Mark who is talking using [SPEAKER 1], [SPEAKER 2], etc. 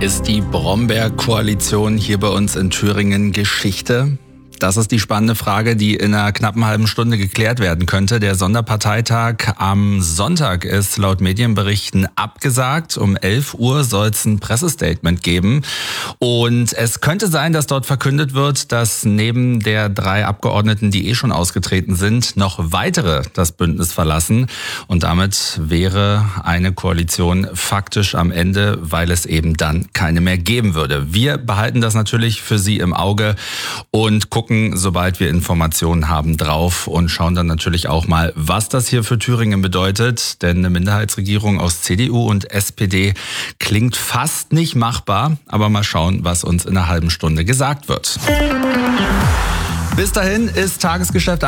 [SPEAKER 1] Ist die Brombeer-Koalition hier bei uns in Thüringen Geschichte? Das ist die spannende Frage, die in einer knappen halben Stunde geklärt werden könnte. Der Sonderparteitag am Sonntag ist laut Medienberichten abgesagt. Um 11 Uhr soll es ein Pressestatement geben. Und es könnte sein, dass dort verkündet wird, dass neben der 3 Abgeordneten, die schon ausgetreten sind, noch weitere das Bündnis verlassen. Und damit wäre eine Koalition faktisch am Ende, weil es eben dann keine mehr geben würde. Wir behalten das natürlich für Sie im Auge und gucken, sobald wir Informationen haben, drauf und schauen dann natürlich auch mal, was das hier für Thüringen bedeutet. Denn eine Minderheitsregierung aus CDU und SPD klingt fast nicht machbar. Aber mal schauen, was uns in einer halben Stunde gesagt wird. Bis dahin ist Tagesgeschäft